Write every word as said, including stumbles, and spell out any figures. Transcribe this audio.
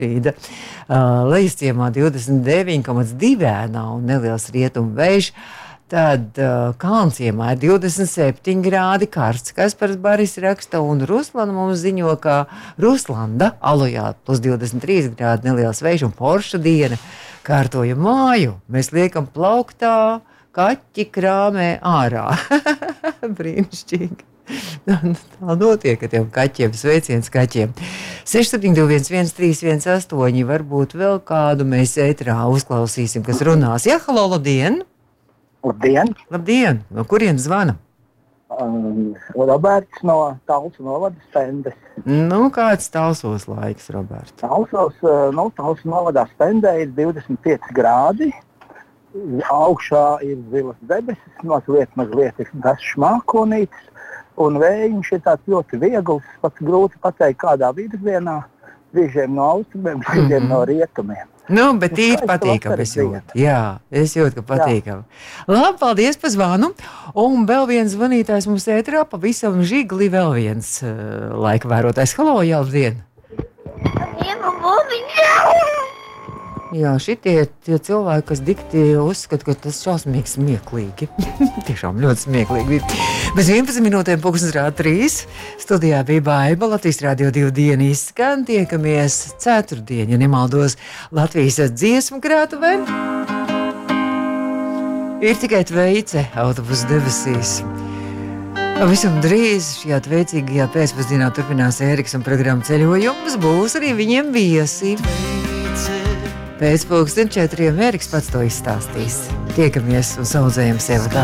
Rīda. Uh, Lejasciemā divdesmit deviņi komats divi ēnā un neliels rietumu vējš. Tad uh, Kalnciemā ir divdesmit septiņi grādi karsts, Kaspars Baris raksta, un Ruslanda mums ziņo, ka Ruslanda Alujā plus divdesmit trīs grādi neliels vējš un forša diena. Kārtoja māju, mēs liekam plauktā, kaķi krāmē ārā. Brīnišķīgi. Tā notiek ar tiem kaķiem, sveiciens kaķiem. seši septiņi divi viens viens trīs viens astoņi, varbūt vēl kādu mēs ētrā uzklausīsim, kas runās. Jā, halo, labdien! Labdien! Labdien! No kurienes zvana? Um, Roberts no Talsu novada Stendes. Nu, kāds Talsos laiks, Roberts? Talsos, no Talsu novadā Stendē ir divdesmit pieci grādi. Augšā ir zilas debesis, mazliet, mazliet ir dažs mākonītis. Un vējiņš ir tāds ļoti viegls, pats grūti pateikt, kādā virzienā, brīžiem no austrumiem, brīžiem no rietumiem. Nu, bet īsti patīkami es jūtu. Jā, es jūtu, ka patīkami. Labi, paldies par zvanu. Un vēl viens zvanītājs mums ētrā, pavisam žigli vēl viens uh, laika vērotājs. Halo, jā, labdien! Jā, šitie tie cilvēki, kas dikti uzskata, ka tas šausmīgi smieklīgi. Tiešām ļoti smieklīgi. Bez vienpadsmit minūtēm pulkstens rāda trīs. Studijā bija Baiba, Latvijas Radio divu dienu izskan. Tiekamies ceturtdien, ja nemaldos, Latvijas dziesmu krātuvē. Ir tikai tveice autobusu debesīs. Pavisam drīz šajā tveicīgajā pēcpusdienā turpinās Ēriks un programma Ceļojums. Būs arī viņiem viesi. Pēc pulksten četriem Ēriks pats to izstāstīs. Tiekamies un saudzējam sev.